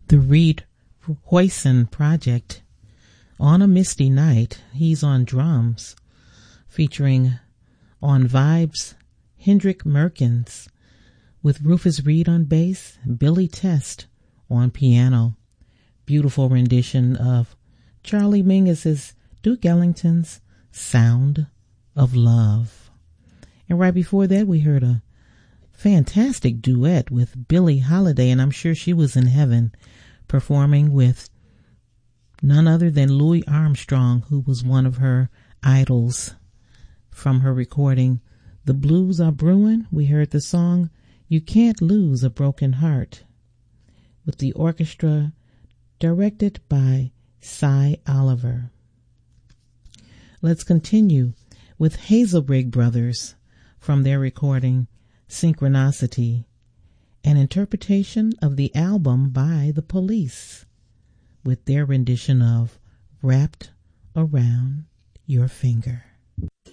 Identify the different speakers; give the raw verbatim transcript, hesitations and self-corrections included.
Speaker 1: the Reed Hoyson Project. On a Misty Night, he's on drums, featuring on vibes Hendrik Merkins, with Rufus Reed on bass, Billy Test on piano. Beautiful rendition of Charlie Mingus's Duke Ellington's Sound of Love. And right before that, we heard a fantastic duet with Billie Holiday, and I'm sure she was in heaven performing with none other than Louis Armstrong, who was one of her idols. From her recording, The Blues Are Brewing, we heard the song You Can't Lose a Broken Heart, with the orchestra directed by Cy Oliver. Let's continue with Hazelbrigg Brothers from their recording Synchronicity, an interpretation of the album by The Police, with their rendition of Wrapped Around Your Finger.